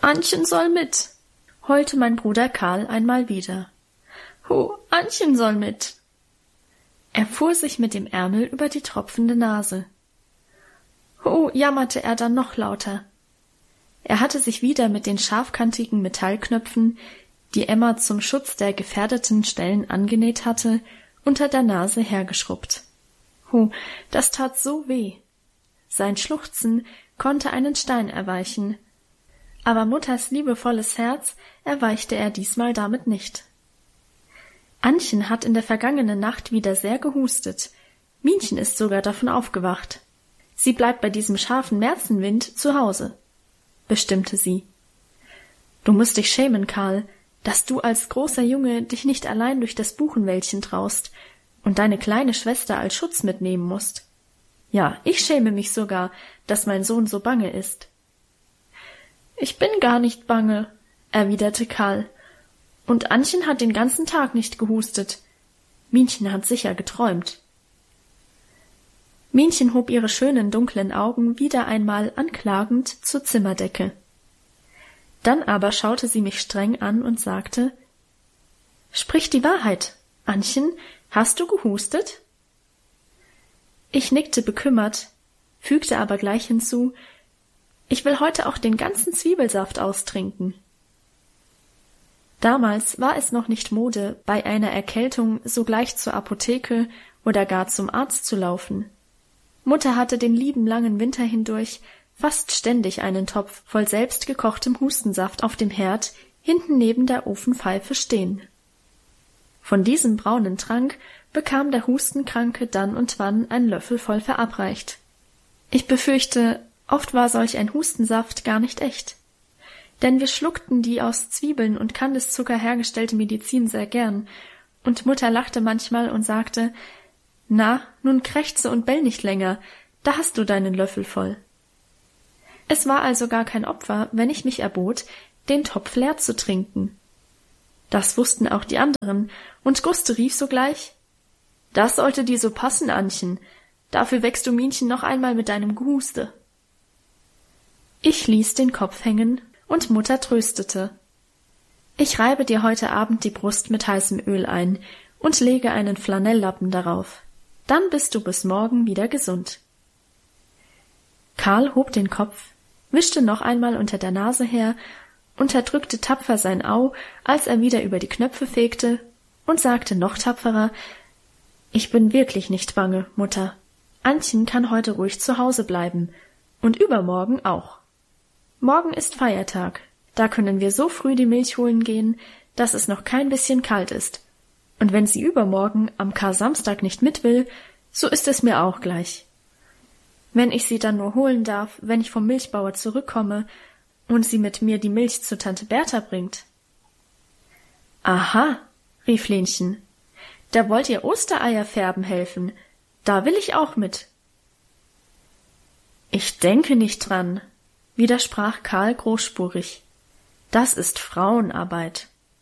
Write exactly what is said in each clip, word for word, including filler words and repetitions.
Annchen soll mit, heulte mein Bruder Karl einmal wieder. Hu, Annchen soll mit. Er fuhr sich mit dem Ärmel über die tropfende Nase. Hu, jammerte er dann noch lauter. Er hatte sich wieder mit den scharfkantigen Metallknöpfen, die Emma zum Schutz der gefährdeten Stellen angenäht hatte, unter der Nase hergeschrubbt. Hu, das tat so weh. Sein Schluchzen konnte einen Stein erweichen, aber Mutters liebevolles Herz erweichte er diesmal damit nicht. Annchen hat in der vergangenen Nacht wieder sehr gehustet. Minchen ist sogar davon aufgewacht. Sie bleibt bei diesem scharfen Märzenwind zu Hause, bestimmte sie. Du musst dich schämen, Karl, dass du als großer Junge dich nicht allein durch das Buchenwäldchen traust und deine kleine Schwester als Schutz mitnehmen musst. Ja, ich schäme mich sogar, dass mein Sohn so bange ist. Ich bin gar nicht bange, erwiderte Karl. Und Annchen hat den ganzen Tag nicht gehustet. Minchen hat sicher geträumt. Minchen hob ihre schönen dunklen Augen wieder einmal anklagend zur Zimmerdecke. Dann aber schaute sie mich streng an und sagte, »Sprich die Wahrheit, Annchen, hast du gehustet?« Ich nickte bekümmert, fügte aber gleich hinzu, »Ich will heute auch den ganzen Zwiebelsaft austrinken.« Damals war es noch nicht Mode, bei einer Erkältung sogleich zur Apotheke oder gar zum Arzt zu laufen. Mutter hatte den lieben langen Winter hindurch fast ständig einen Topf voll selbstgekochtem Hustensaft auf dem Herd hinten neben der Ofenpfeife stehen. Von diesem braunen Trank bekam der Hustenkranke dann und wann einen Löffel voll verabreicht. Ich befürchte, oft war solch ein Hustensaft gar nicht echt. Denn wir schluckten die aus Zwiebeln und Kandiszucker hergestellte Medizin sehr gern, und Mutter lachte manchmal und sagte, »Na, nun krächze und bell nicht länger, da hast du deinen Löffel voll.« Es war also gar kein Opfer, wenn ich mich erbot, den Topf leer zu trinken. Das wussten auch die anderen, und Guste rief sogleich, »Das sollte dir so passen, Annchen, dafür wächst du Minchen noch einmal mit deinem Gehuste.« Ich ließ den Kopf hängen, und Mutter tröstete. »Ich reibe dir heute Abend die Brust mit heißem Öl ein und lege einen Flanelllappen darauf. Dann bist du bis morgen wieder gesund.« Karl hob den Kopf, wischte noch einmal unter der Nase her, unterdrückte tapfer sein Au, als er wieder über die Knöpfe fegte, und sagte noch tapferer, »Ich bin wirklich nicht bange, Mutter. Annchen kann heute ruhig zu Hause bleiben, und übermorgen auch. Morgen ist Feiertag, da können wir so früh die Milch holen gehen, dass es noch kein bisschen kalt ist. Und wenn sie übermorgen am Kar-Samstag nicht mit will, so ist es mir auch gleich. Wenn ich sie dann nur holen darf, wenn ich vom Milchbauer zurückkomme und sie mit mir die Milch zu Tante Bertha bringt.« »Aha«, rief Lenchen, »da wollt ihr Ostereier färben helfen, da will ich auch mit.« »Ich denke nicht dran«, widersprach Karl großspurig. »Das ist Frauenarbeit.«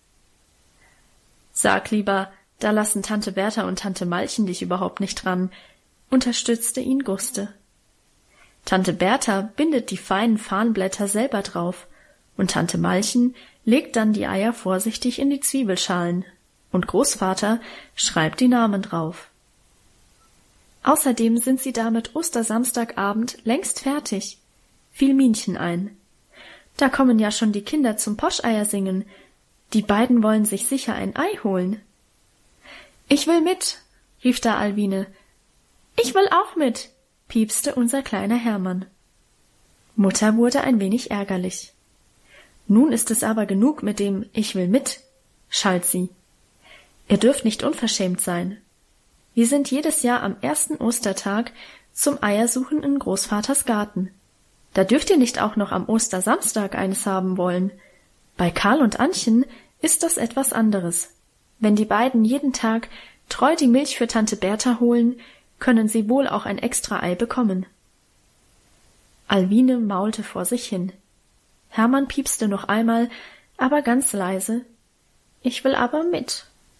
»Sag lieber, da lassen Tante Bertha und Tante Malchen dich überhaupt nicht dran«, unterstützte ihn Guste. »Tante Bertha bindet die feinen Farnblätter selber drauf, und Tante Malchen legt dann die Eier vorsichtig in die Zwiebelschalen, und Großvater schreibt die Namen drauf. Außerdem sind sie damit Ostersamstagabend längst fertig«, fiel Minchen ein. »Da kommen ja schon die Kinder zum Poscheier singen. Die beiden wollen sich sicher ein Ei holen.« »Ich will mit«, rief da Alwine. »Ich will auch mit«, piepste unser kleiner Hermann. Mutter wurde ein wenig ärgerlich. »Nun ist es aber genug mit dem »Ich will mit«, schalt sie. »Ihr dürft nicht unverschämt sein. Wir sind jedes Jahr am ersten Ostertag zum Eiersuchen in Großvaters Garten. Da dürft ihr nicht auch noch am Ostersamstag eines haben wollen. Bei Karl und Annchen ist das etwas anderes. Wenn die beiden jeden Tag treu die Milch für Tante Bertha holen, können sie wohl auch ein extra Ei bekommen.« Alwine maulte vor sich hin. Hermann piepste noch einmal, aber ganz leise. »Ich will aber mit.«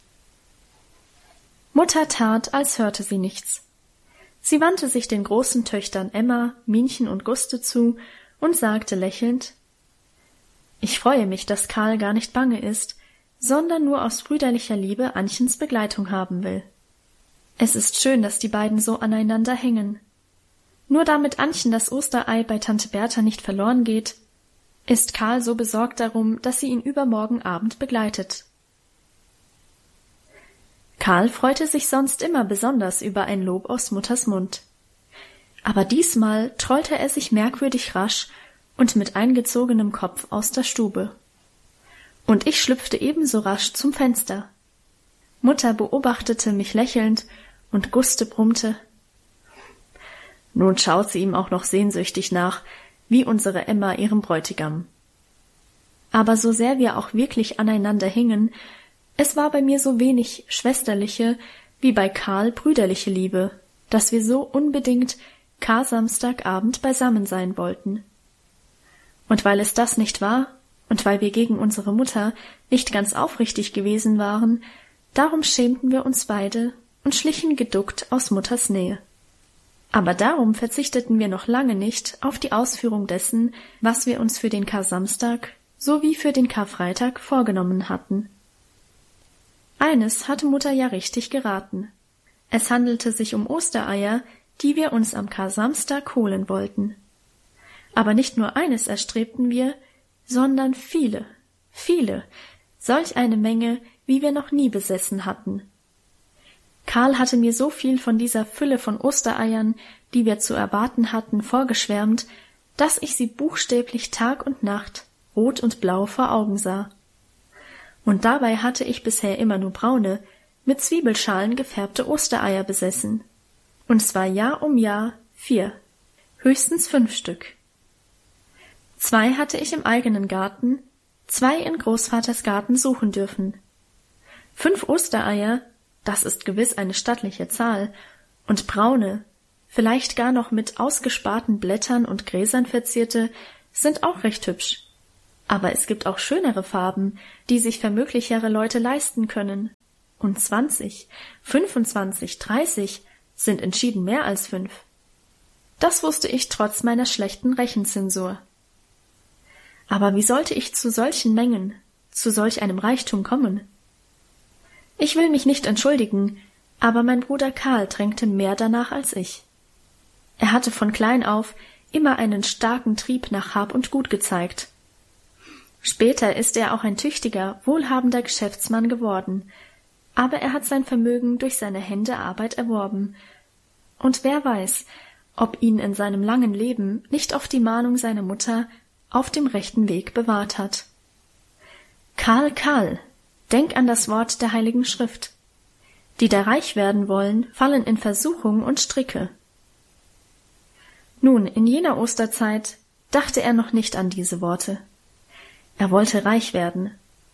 Mutter tat, als hörte sie nichts. Sie wandte sich den großen Töchtern Emma, Minchen und Guste zu und sagte lächelnd, Ich freue mich, dass Karl gar nicht bange ist, sondern nur aus brüderlicher Liebe Annchens Begleitung haben will. Es ist schön, dass die beiden so aneinander hängen. Nur damit Annchen das Osterei bei Tante Bertha nicht verloren geht, ist Karl so besorgt darum, dass sie ihn übermorgen Abend begleitet. Karl freute sich sonst immer besonders über ein Lob aus Mutters Mund. Aber diesmal trollte er sich merkwürdig rasch und mit eingezogenem Kopf aus der Stube. Und ich schlüpfte ebenso rasch zum Fenster. Mutter beobachtete mich lächelnd und Guste brummte: »Nun schaut sie ihm auch noch sehnsüchtig nach, wie unsere Emma ihrem Bräutigam.« Aber so sehr wir auch wirklich aneinander hingen, es war bei mir so wenig schwesterliche wie bei Karl brüderliche Liebe, dass wir so unbedingt Kar-Samstagabend beisammen sein wollten. Und weil es das nicht war, und weil wir gegen unsere Mutter nicht ganz aufrichtig gewesen waren, darum schämten wir uns beide und schlichen geduckt aus Mutters Nähe. Aber darum verzichteten wir noch lange nicht auf die Ausführung dessen, was wir uns für den Kar-Samstag sowie für den Karfreitag vorgenommen hatten. Eines hatte Mutter ja richtig geraten. Es handelte sich um Ostereier, die wir uns am Kar-Samstag holen wollten. Aber nicht nur eines erstrebten wir, sondern viele, viele, solch eine Menge, wie wir noch nie besessen hatten. Karl hatte mir so viel von dieser Fülle von Ostereiern, die wir zu erwarten hatten, vorgeschwärmt, dass ich sie buchstäblich Tag und Nacht rot und blau vor Augen sah. Und dabei hatte ich bisher immer nur braune, mit Zwiebelschalen gefärbte Ostereier besessen. Und zwar Jahr um Jahr vier, höchstens fünf Stück. Zwei hatte ich im eigenen Garten, zwei in Großvaters Garten suchen dürfen. Fünf Ostereier, das ist gewiss eine stattliche Zahl, und braune, vielleicht gar noch mit ausgesparten Blättern und Gräsern verzierte, sind auch recht hübsch. Aber es gibt auch schönere Farben, die sich vermöglichere Leute leisten können. Und zwanzig, fünfundzwanzig, dreißig sind entschieden mehr als fünf. Das wusste ich trotz meiner schlechten Rechenzensur. Aber wie sollte ich zu solchen Mengen, zu solch einem Reichtum kommen? Ich will mich nicht entschuldigen, aber mein Bruder Karl drängte mehr danach als ich. Er hatte von klein auf immer einen starken Trieb nach Hab und Gut gezeigt. Später ist er auch ein tüchtiger, wohlhabender Geschäftsmann geworden, aber er hat sein Vermögen durch seine Hände Arbeit erworben. Und wer weiß, ob ihn in seinem langen Leben nicht oft die Mahnung seiner Mutter auf dem rechten Weg bewahrt hat. Karl, Karl, denk an das Wort der Heiligen Schrift. Die da reich werden wollen, fallen in Versuchung und Stricke. Nun, in jener Osterzeit dachte er noch nicht an diese Worte. Er wollte reich werden.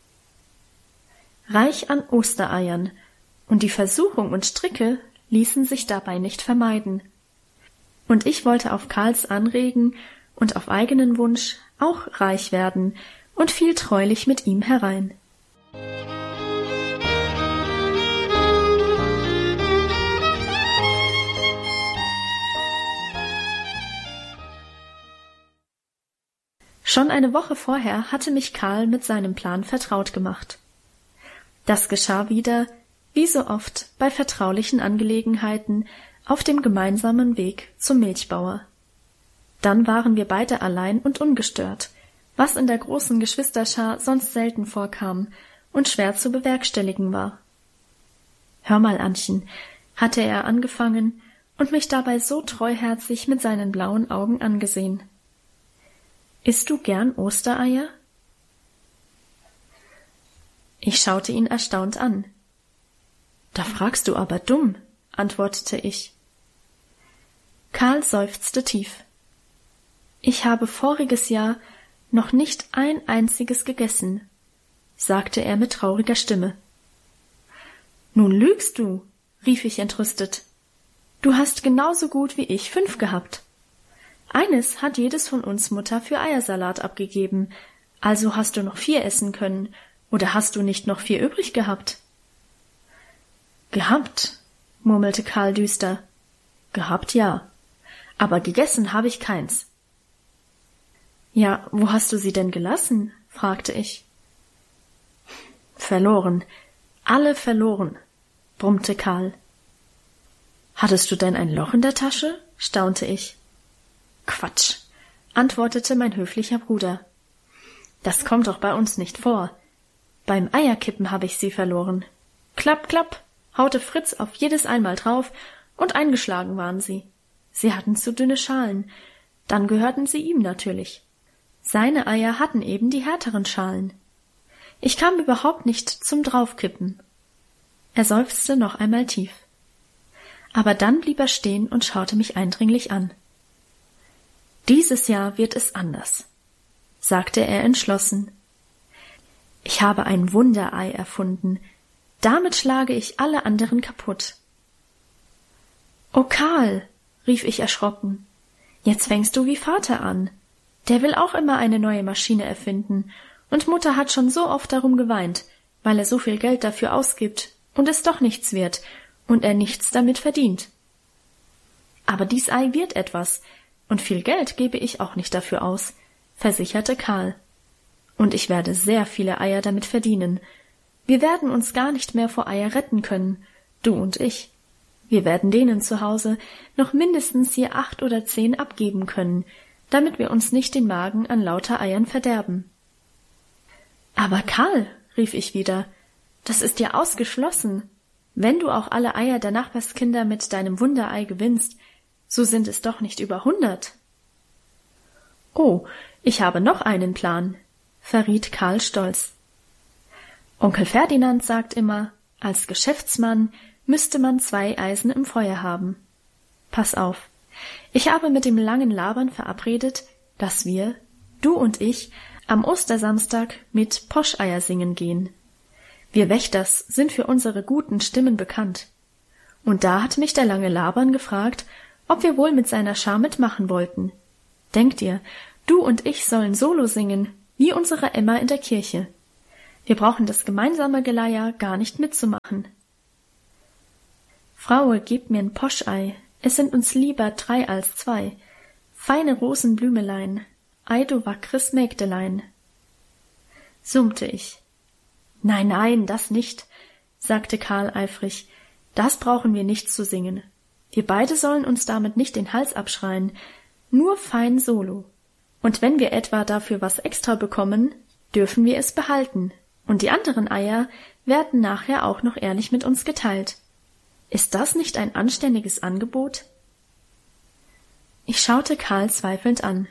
Reich an Ostereiern, und die Versuchung und Stricke ließen sich dabei nicht vermeiden. Und ich wollte auf Karls Anregen und auf eigenen Wunsch auch reich werden und fiel treulich mit ihm herein. Schon eine Woche vorher hatte mich Karl mit seinem Plan vertraut gemacht. Das geschah wieder, wie so oft bei vertraulichen Angelegenheiten, auf dem gemeinsamen Weg zum Milchbauer. Dann waren wir beide allein und ungestört, was in der großen Geschwisterschar sonst selten vorkam und schwer zu bewerkstelligen war. »Hör mal, Annchen«, hatte er angefangen und mich dabei so treuherzig mit seinen blauen Augen angesehen. »Isst du gern Ostereier?« Ich schaute ihn erstaunt an. »Da fragst du aber dumm«, antwortete ich. Karl seufzte tief. »Ich habe voriges Jahr noch nicht ein einziges gegessen«, sagte er mit trauriger Stimme. »Nun lügst du«, rief ich entrüstet. »Du hast genauso gut wie ich fünf gehabt. Eines hat jedes von uns Mutter für Eiersalat abgegeben, also hast du noch vier essen können, oder hast du nicht noch vier übrig gehabt?« »Gehabt«, murmelte Karl düster. »Gehabt, ja, aber gegessen habe ich keins.« »Ja, wo hast du sie denn gelassen?« fragte ich. Verloren, alle verloren, brummte Karl. Hattest du denn ein Loch in der Tasche? Staunte ich. Quatsch, antwortete mein höflicher Bruder. Das kommt doch bei uns nicht vor. Beim Eierkippen habe ich sie verloren. Klapp, klapp, haute Fritz auf jedes einmal drauf, und eingeschlagen waren sie. Sie hatten zu dünne Schalen, dann gehörten sie ihm natürlich. Seine Eier hatten eben die härteren Schalen. Ich kam überhaupt nicht zum Draufkippen. Er seufzte noch einmal tief. Aber dann blieb er stehen und schaute mich eindringlich an. Dieses Jahr wird es anders, sagte er entschlossen. Ich habe ein Wunderei erfunden. Damit schlage ich alle anderen kaputt. »Oh, Karl«, rief ich erschrocken, »jetzt fängst du wie Vater an. Der will auch immer eine neue Maschine erfinden, und Mutter hat schon so oft darum geweint, weil er so viel Geld dafür ausgibt und es doch nichts wird und er nichts damit verdient. Aber dies Ei wird etwas, und viel Geld gebe ich auch nicht dafür aus«, versicherte Karl. »Und ich werde sehr viele Eier damit verdienen. Wir werden uns gar nicht mehr vor Eier retten können, du und ich. Wir werden denen zu Hause noch mindestens je acht oder zehn abgeben können, damit wir uns nicht den Magen an lauter Eiern verderben.« »Aber Karl«, rief ich wieder, »das ist ja ausgeschlossen. Wenn du auch alle Eier der Nachbarskinder mit deinem Wunderei gewinnst, so sind es doch nicht über hundert.« »Oh, ich habe noch einen Plan«, verriet Karl stolz. »Onkel Ferdinand sagt immer, als Geschäftsmann müsste man zwei Eisen im Feuer haben. Pass auf, ich habe mit dem langen Labern verabredet, dass wir, du und ich, am Ostersamstag mit Poscheier singen gehen. Wir Wächters sind für unsere guten Stimmen bekannt. Und da hat mich der lange Labern gefragt, ob wir wohl mit seiner Schar mitmachen wollten. Denk dir, du und ich sollen Solo singen, wie unsere Emma in der Kirche. Wir brauchen das gemeinsame Geleier gar nicht mitzumachen.« »Fraue, gib mir ein Poschei, es sind uns lieber drei als zwei. Feine Rosenblümelein, ei du wackres Mägdelein«, summte ich. »Nein, nein, das nicht«, sagte Karl eifrig, »das brauchen wir nicht zu singen. Wir beide sollen uns damit nicht den Hals abschreien, nur fein Solo. Und wenn wir etwa dafür was extra bekommen, dürfen wir es behalten, und die anderen Eier werden nachher auch noch ehrlich mit uns geteilt. Ist das nicht ein anständiges Angebot?« Ich schaute Karl zweifelnd an.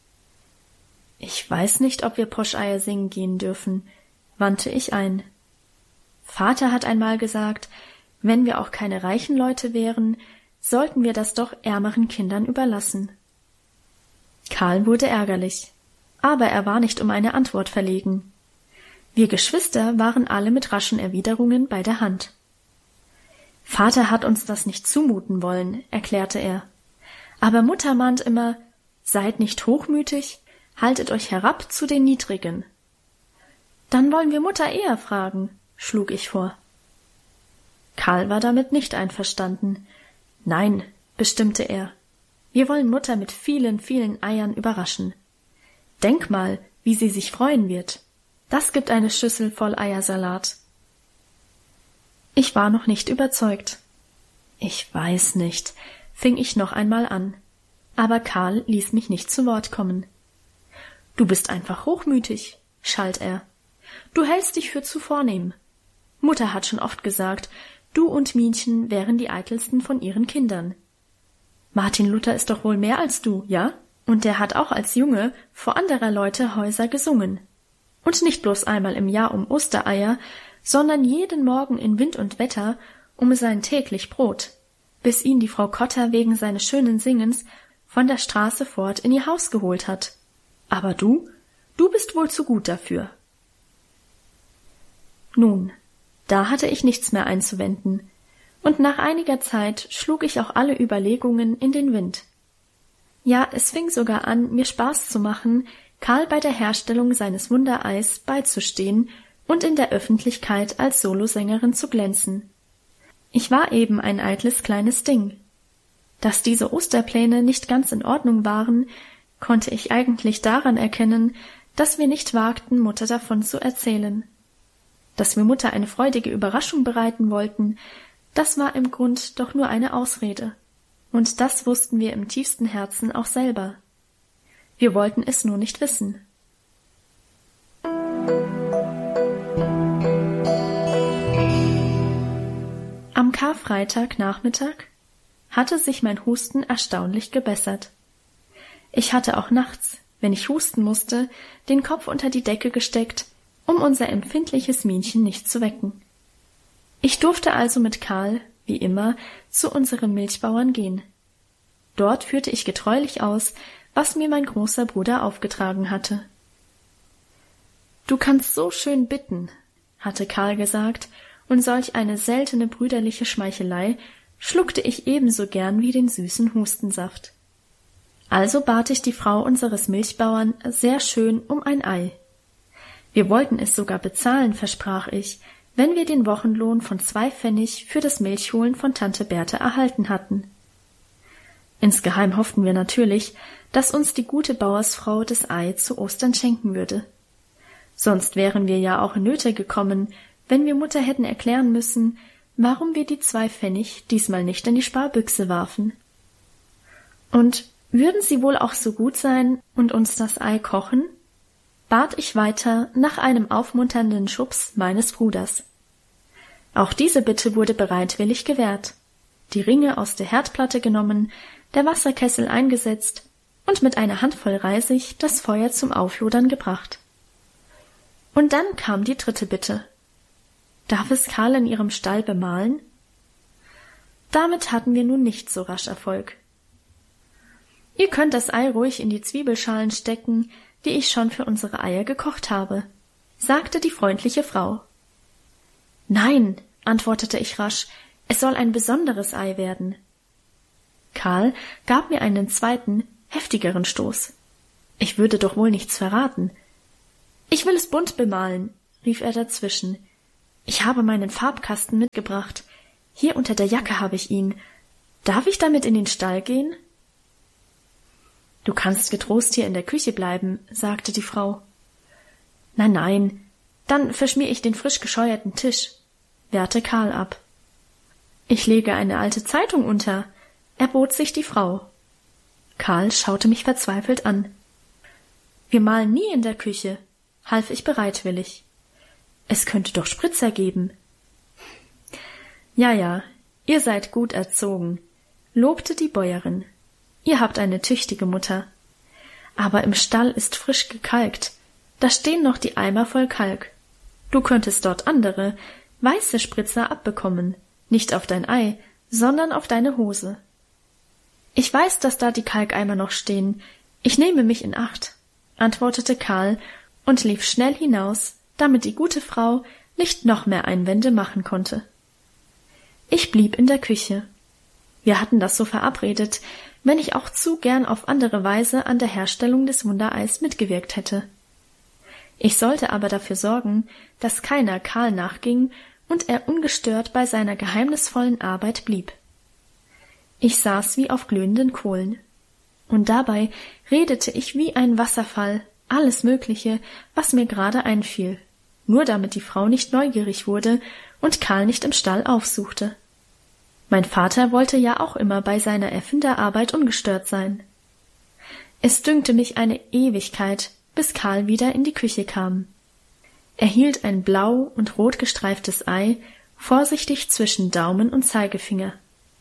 »Ich weiß nicht, ob wir Poscheier singen gehen dürfen«, wandte ich ein. »Vater hat einmal gesagt, wenn wir auch keine reichen Leute wären, sollten wir das doch ärmeren Kindern überlassen.« Karl wurde ärgerlich, aber er war nicht um eine Antwort verlegen. Wir Geschwister waren alle mit raschen Erwiderungen bei der Hand. »Vater hat uns das nicht zumuten wollen«, erklärte er. »Aber Mutter mahnt immer, seid nicht hochmütig, haltet euch herab zu den Niedrigen.« »Dann wollen wir Mutter eher fragen«, schlug ich vor. Karl war damit nicht einverstanden. »Nein«, bestimmte er, »wir wollen Mutter mit vielen, vielen Eiern überraschen. Denk mal, wie sie sich freuen wird. Das gibt eine Schüssel voll Eiersalat.« Ich war noch nicht überzeugt. »Ich weiß nicht«, fing ich noch einmal an, aber Karl ließ mich nicht zu Wort kommen. »Du bist einfach hochmütig«, schalt er. »Du hältst dich für zu vornehm. Mutter hat schon oft gesagt, du und Mienchen wären die eitelsten von ihren Kindern. Martin Luther ist doch wohl mehr als du, ja? Und der hat auch als Junge vor anderer Leute Häuser gesungen. Und nicht bloß einmal im Jahr um Ostereier, sondern jeden Morgen in Wind und Wetter um sein täglich Brot, bis ihn die Frau Kotter wegen seines schönen Singens von der Straße fort in ihr Haus geholt hat. Aber du, du bist wohl zu gut dafür.« Nun, da hatte ich nichts mehr einzuwenden, und nach einiger Zeit schlug ich auch alle Überlegungen in den Wind. Ja, es fing sogar an, mir Spaß zu machen, Karl bei der Herstellung seines Wundereis beizustehen und in der Öffentlichkeit als Solosängerin zu glänzen. Ich war eben ein eitles kleines Ding. Dass diese Osterpläne nicht ganz in Ordnung waren, konnte ich eigentlich daran erkennen, dass wir nicht wagten, Mutter davon zu erzählen. Dass wir Mutter eine freudige Überraschung bereiten wollten, das war im Grund doch nur eine Ausrede. Und das wussten wir im tiefsten Herzen auch selber. Wir wollten es nur nicht wissen. Am Karfreitagnachmittag hatte sich mein Husten erstaunlich gebessert. Ich hatte auch nachts, wenn ich husten musste, den Kopf unter die Decke gesteckt, um unser empfindliches Minchen nicht zu wecken. Ich durfte also mit Karl, wie immer, zu unserem Milchbauern gehen. Dort führte ich getreulich aus, was mir mein großer Bruder aufgetragen hatte. »Du kannst so schön bitten«, hatte Karl gesagt, und solch eine seltene brüderliche Schmeichelei schluckte ich ebenso gern wie den süßen Hustensaft. Also bat ich die Frau unseres Milchbauern sehr schön um ein Ei. Wir wollten es sogar bezahlen, versprach ich, wenn wir den Wochenlohn von zwei Pfennig für das Milchholen von Tante Berthe erhalten hatten. Insgeheim hofften wir natürlich, dass uns die gute Bauersfrau das Ei zu Ostern schenken würde. Sonst wären wir ja auch in Nöte gekommen, wenn wir Mutter hätten erklären müssen, warum wir die zwei Pfennig diesmal nicht in die Sparbüchse warfen. Und würden sie wohl auch so gut sein und uns das Ei kochen? Bat ich weiter nach einem aufmunternden Schubs meines Bruders. Auch diese Bitte wurde bereitwillig gewährt, die Ringe aus der Herdplatte genommen, der Wasserkessel eingesetzt und mit einer Handvoll Reisig das Feuer zum Auflodern gebracht. Und dann kam die dritte Bitte. Darf es Karl in ihrem Stall bemalen? Damit hatten wir nun nicht so rasch Erfolg. Ihr könnt das Ei ruhig in die Zwiebelschalen stecken, die ich schon für unsere Eier gekocht habe, sagte die freundliche Frau. Nein, antwortete ich rasch, es soll ein besonderes Ei werden. Karl gab mir einen zweiten, heftigeren Stoß. Ich würde doch wohl nichts verraten. Ich will es bunt bemalen, rief er dazwischen. Ich habe meinen Farbkasten mitgebracht. Hier unter der Jacke habe ich ihn. Darf ich damit in den Stall gehen? Du kannst getrost hier in der Küche bleiben, sagte die Frau. Nein, nein, dann verschmier ich den frisch gescheuerten Tisch, wehrte Karl ab. Ich lege eine alte Zeitung unter, erbot sich die Frau. Karl schaute mich verzweifelt an. Wir malen nie in der Küche, half ich bereitwillig. Es könnte doch Spritzer geben. Ja, ja, ihr seid gut erzogen, lobte die Bäuerin. Ihr habt eine tüchtige Mutter. Aber im Stall ist frisch gekalkt. Da stehen noch die Eimer voll Kalk. Du könntest dort andere, weiße Spritzer abbekommen, nicht auf dein Ei, sondern auf deine Hose. Ich weiß, dass da die Kalkeimer noch stehen. Ich nehme mich in Acht, antwortete Karl und lief schnell hinaus, damit die gute Frau nicht noch mehr Einwände machen konnte. Ich blieb in der Küche. Wir hatten das so verabredet, wenn ich auch zu gern auf andere Weise an der Herstellung des Wundereis mitgewirkt hätte. Ich sollte aber dafür sorgen, dass keiner Karl nachging und er ungestört bei seiner geheimnisvollen Arbeit blieb. Ich saß wie auf glühenden Kohlen. Und dabei redete ich wie ein Wasserfall alles Mögliche, was mir gerade einfiel, nur damit die Frau nicht neugierig wurde und Karl nicht im Stall aufsuchte. Mein Vater wollte ja auch immer bei seiner Erfinderarbeit ungestört sein. Es dünkte mich eine Ewigkeit, bis Karl wieder in die Küche kam. Er hielt ein blau und rot gestreiftes Ei vorsichtig zwischen Daumen und Zeigefinger.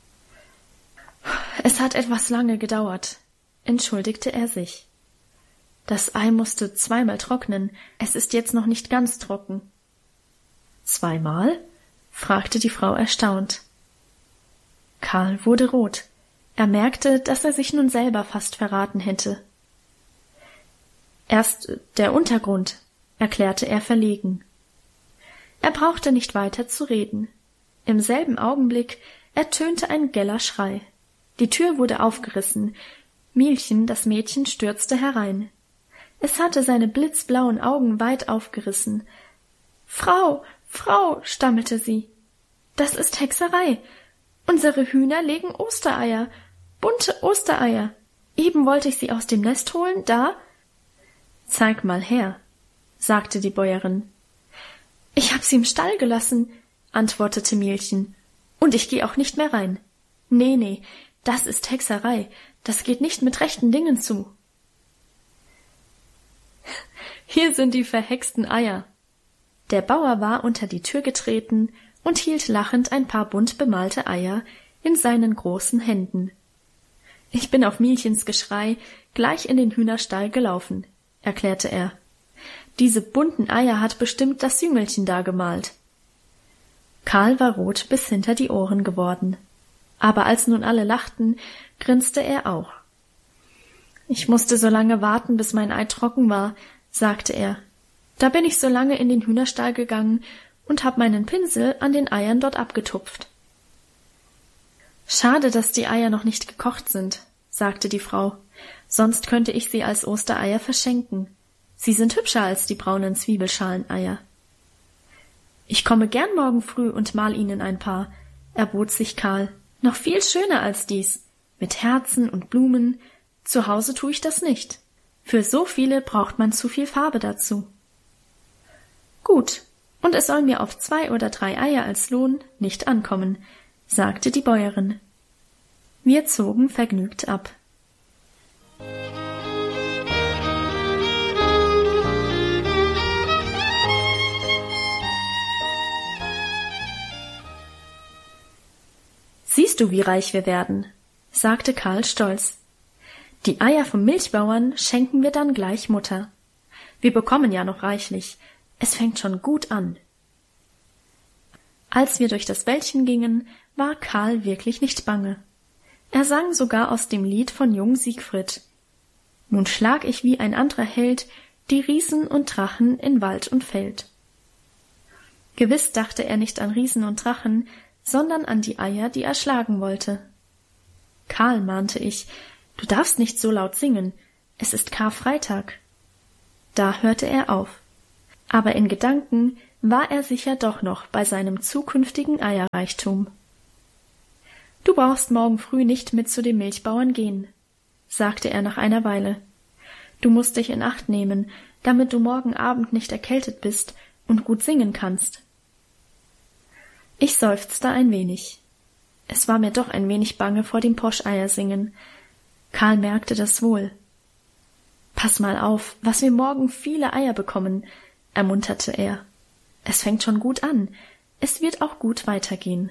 Es hat etwas lange gedauert, entschuldigte er sich. Das Ei musste zweimal trocknen, es ist jetzt noch nicht ganz trocken. Zweimal? Fragte die Frau erstaunt. Karl wurde rot. Er merkte, dass er sich nun selber fast verraten hätte. Erst der Untergrund, erklärte er verlegen. Er brauchte nicht weiter zu reden. Im selben Augenblick ertönte ein geller Schrei. Die Tür wurde aufgerissen. Mielchen, das Mädchen, stürzte herein. Es hatte seine blitzblauen Augen weit aufgerissen. »Frau, Frau«, stammelte sie, »das ist Hexerei. Unsere Hühner legen Ostereier, bunte Ostereier. Eben wollte ich sie aus dem Nest holen, da...« Zeig mal her, sagte die Bäuerin. Ich hab sie im Stall gelassen, antwortete Mielchen, und ich geh auch nicht mehr rein. Nee, nee, das ist Hexerei, das geht nicht mit rechten Dingen zu. Hier sind die verhexten Eier. Der Bauer war unter die Tür getreten und hielt lachend ein paar bunt bemalte Eier in seinen großen Händen. Ich bin auf Mielchens Geschrei gleich in den Hühnerstall gelaufen, erklärte er. Diese bunten Eier hat bestimmt das Jüngelchen da gemalt. Karl war rot bis hinter die Ohren geworden. Aber als nun alle lachten, grinste er auch. Ich musste so lange warten, bis mein Ei trocken war, sagte er. Da bin ich so lange in den Hühnerstall gegangen und hab meinen Pinsel an den Eiern dort abgetupft. Schade, dass die Eier noch nicht gekocht sind, sagte die Frau, sonst könnte ich sie als Ostereier verschenken. Sie sind hübscher als die braunen Zwiebelschaleneier. Ich komme gern morgen früh und mal Ihnen ein paar, erbot sich Karl. Noch viel schöner als dies, mit Herzen und Blumen. Zu Hause tue ich das nicht. Für so viele braucht man zu viel Farbe dazu. Gut, und es soll mir auf zwei oder drei Eier als Lohn nicht ankommen, sagte die Bäuerin. Wir zogen vergnügt ab. Siehst du, wie reich wir werden, sagte Karl stolz. Die Eier vom Milchbauern schenken wir dann gleich Mutter. Wir bekommen ja noch reichlich. Es fängt schon gut an. Als wir durch das Wäldchen gingen, war Karl wirklich nicht bange. Er sang sogar aus dem Lied von Jung Siegfried. Nun schlag ich wie ein anderer Held die Riesen und Drachen in Wald und Feld. Gewiss dachte er nicht an Riesen und Drachen, sondern an die Eier, die er schlagen wollte. Karl, mahnte ich, du darfst nicht so laut singen, es ist Karfreitag. Da hörte er auf. Aber in Gedanken war er sicher doch noch bei seinem zukünftigen Eierreichtum. Du brauchst morgen früh nicht mit zu dem Milchbauern gehen, sagte er nach einer Weile. Du musst dich in Acht nehmen, damit du morgen Abend nicht erkältet bist und gut singen kannst. Ich seufzte ein wenig. Es war mir doch ein wenig bange vor dem Poscheiersingen. Karl merkte das wohl. Pass mal auf, was wir morgen viele Eier bekommen, ermunterte er. Es fängt schon gut an. Es wird auch gut weitergehen.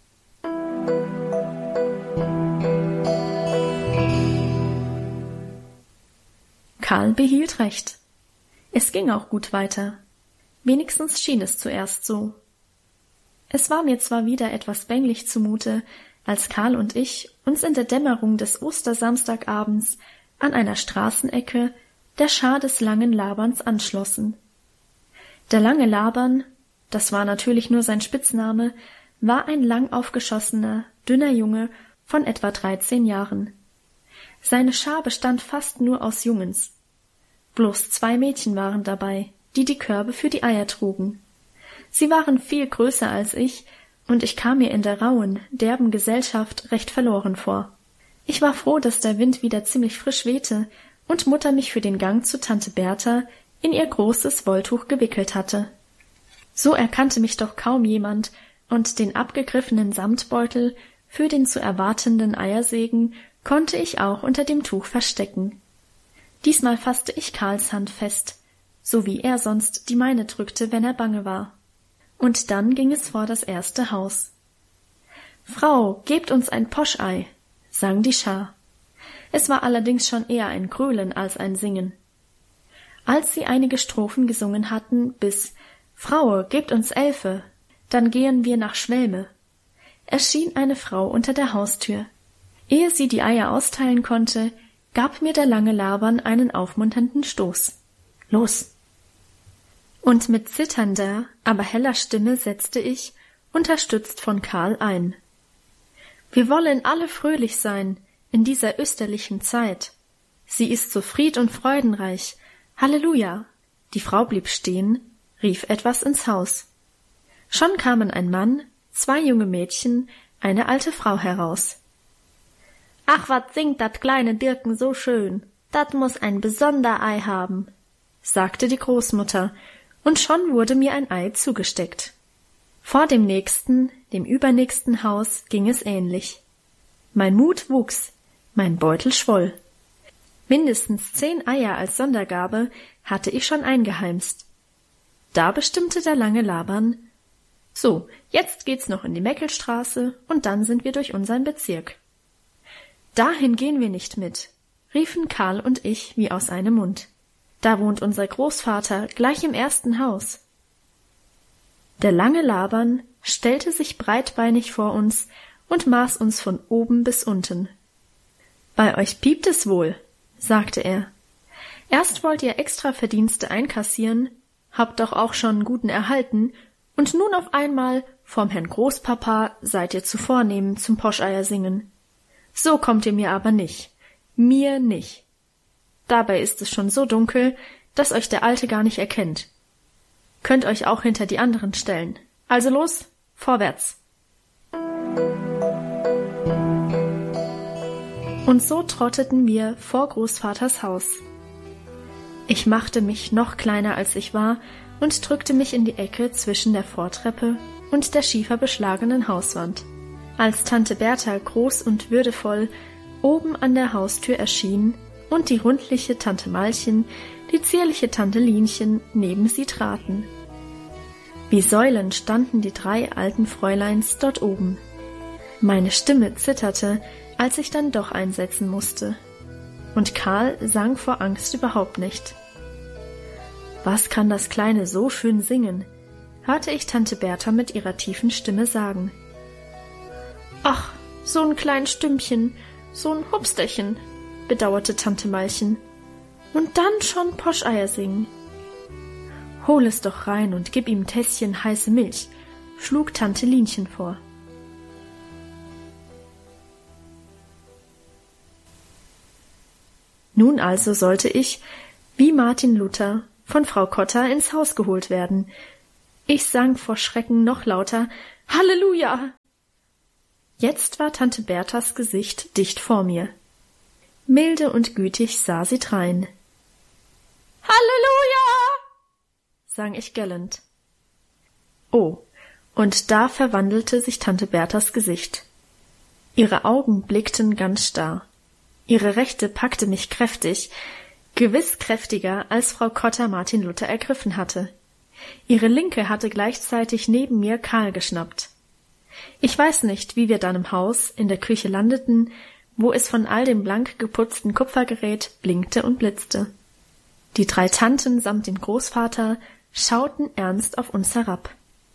Karl behielt recht. Es ging auch gut weiter. Wenigstens schien es zuerst so. Es war mir zwar wieder etwas bänglich zumute, als Karl und ich uns in der Dämmerung des Ostersamstagabends an einer Straßenecke der Schar des langen Laberns anschlossen. Der lange Labern, das war natürlich nur sein Spitzname, war ein lang aufgeschossener, dünner Junge von etwa dreizehn Jahren. Seine Schar bestand fast nur aus Jungens. Bloß zwei Mädchen waren dabei, die die Körbe für die Eier trugen. Sie waren viel größer als ich, und ich kam mir in der rauen, derben Gesellschaft recht verloren vor. Ich war froh, dass der Wind wieder ziemlich frisch wehte und Mutter mich für den Gang zu Tante Bertha in ihr großes Wolltuch gewickelt hatte. So erkannte mich doch kaum jemand, und den abgegriffenen Samtbeutel für den zu erwartenden Eiersegen konnte ich auch unter dem Tuch verstecken. Diesmal fasste ich Karls Hand fest, so wie er sonst die meine drückte, wenn er bange war. Und dann ging es vor das erste Haus. »Frau, gebt uns ein Poschei«, sang die Schar. Es war allerdings schon eher ein Gröhlen als ein Singen. Als sie einige Strophen gesungen hatten, bis »Fraue, gebt uns Elfe, dann gehen wir nach Schwelme«, erschien eine Frau unter der Haustür. Ehe sie die Eier austeilen konnte, gab mir der lange Labern einen aufmunternden Stoß. »Los!« Und mit zitternder, aber heller Stimme setzte ich, unterstützt von Karl, ein. »Wir wollen alle fröhlich sein in dieser österlichen Zeit. Sie ist so fried- und freudenreich. Halleluja!« Die Frau blieb stehen, rief etwas ins Haus. Schon kamen ein Mann, zwei junge Mädchen, eine alte Frau heraus. »Ach, wat singt dat kleine Dirken so schön. Dat muß ein besonder Ei haben.« sagte die Großmutter, und schon wurde mir ein Ei zugesteckt. Vor dem nächsten, dem übernächsten Haus ging es ähnlich. Mein Mut wuchs, mein Beutel schwoll. Mindestens zehn Eier als Sondergabe hatte ich schon eingeheimst. Da bestimmte der lange Laban: So, jetzt geht's noch in die Meckelstraße und dann sind wir durch unseren Bezirk. Dahin gehen wir nicht mit, riefen Karl und ich wie aus einem Mund. Da wohnt unser Großvater gleich im ersten Haus. Der lange Laban stellte sich breitbeinig vor uns und maß uns von oben bis unten. Bei euch piept es wohl, sagte er. Erst wollt ihr extra Verdienste einkassieren, habt doch auch schon guten erhalten, und nun auf einmal vom Herrn Großpapa seid ihr zu vornehm zum Poscheiersingen. So kommt ihr mir aber nicht, mir nicht. Dabei ist es schon so dunkel, dass euch der Alte gar nicht erkennt. Könnt euch auch hinter die anderen stellen. Also los, vorwärts. Und so trotteten wir vor Großvaters Haus. Ich machte mich noch kleiner als ich war und drückte mich in die Ecke zwischen der Vortreppe und der schieferbeschlagenen Hauswand. Als Tante Bertha groß und würdevoll oben an der Haustür erschien und die rundliche Tante Malchen, die zierliche Tante Linchen neben sie traten. Wie Säulen standen die drei alten Fräuleins dort oben. Meine Stimme zitterte, als ich dann doch einsetzen musste. Und Karl sang vor Angst überhaupt nicht. Was kann das Kleine so schön singen? Hörte ich Tante Bertha mit ihrer tiefen Stimme sagen. Ach, so ein klein Stimmchen, so ein Hupsterchen, bedauerte Tante Malchen. Und dann schon Poscheier singen. Hol es doch rein und gib ihm ein Tässchen heiße Milch, schlug Tante Linchen vor. Nun also sollte ich, wie Martin Luther, von Frau Cotta ins Haus geholt werden. Ich sang vor Schrecken noch lauter Halleluja! Jetzt war Tante Berthas Gesicht dicht vor mir. Milde und gütig sah sie drein. Halleluja! sang ich gellend. Oh, und da verwandelte sich Tante Berthas Gesicht. Ihre Augen blickten ganz starr. Ihre rechte packte mich kräftig, gewiss kräftiger, als Frau Cotta Martin Luther ergriffen hatte. Ihre linke hatte gleichzeitig neben mir Karl geschnappt. Ich weiß nicht, wie wir dann im Haus, in der Küche landeten, wo es von all dem blank geputzten Kupfergerät blinkte und blitzte. Die drei Tanten samt dem Großvater schauten ernst auf uns herab.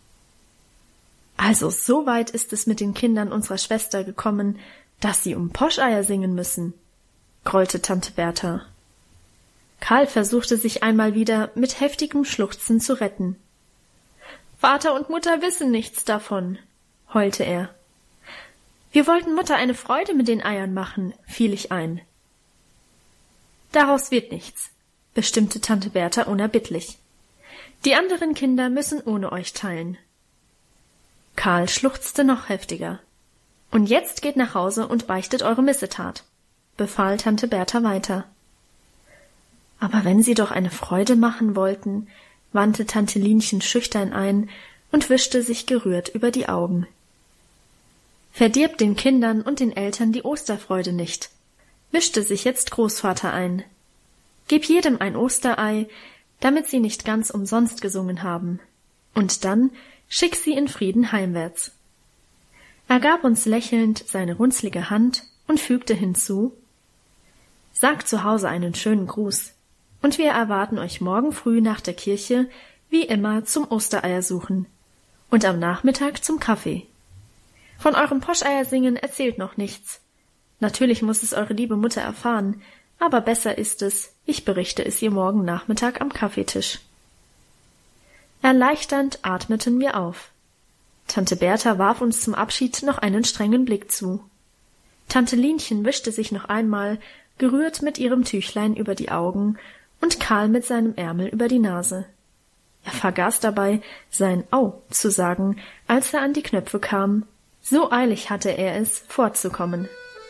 Also so weit ist es mit den Kindern unserer Schwester gekommen, dass sie um Poscheier singen müssen, grollte Tante Bertha. Karl versuchte sich einmal wieder mit heftigem Schluchzen zu retten. Vater und Mutter wissen nichts davon, heulte er. Wir wollten Mutter eine Freude mit den Eiern machen, fiel ich ein. Daraus wird nichts, bestimmte Tante Bertha unerbittlich. Die anderen Kinder müssen ohne euch teilen. Karl schluchzte noch heftiger. Und jetzt geht nach Hause und beichtet eure Missetat, befahl Tante Bertha weiter. Aber wenn sie doch eine Freude machen wollten, wandte Tante Linchen schüchtern ein und wischte sich gerührt über die Augen. Verdirbt den Kindern und den Eltern die Osterfreude nicht, mischte sich jetzt Großvater ein. Gib jedem ein Osterei, damit sie nicht ganz umsonst gesungen haben, und dann schick sie in Frieden heimwärts. Er gab uns lächelnd seine runzlige Hand und fügte hinzu: Sagt zu Hause einen schönen Gruß, und wir erwarten euch morgen früh nach der Kirche, wie immer, zum Ostereiersuchen und am Nachmittag zum Kaffee. Von eurem Poscheiersingen erzählt noch nichts. Natürlich muss es eure liebe Mutter erfahren, aber besser ist es, ich berichte es ihr morgen Nachmittag am Kaffeetisch. Erleichternd atmeten wir auf. Tante Bertha warf uns zum Abschied noch einen strengen Blick zu. Tante Linchen wischte sich noch einmal, gerührt mit ihrem Tüchlein über die Augen, und Karl mit seinem Ärmel über die Nase. Er vergaß dabei, sein Au zu sagen, als er an die Knöpfe kam. So eilig hatte er es, fortzukommen.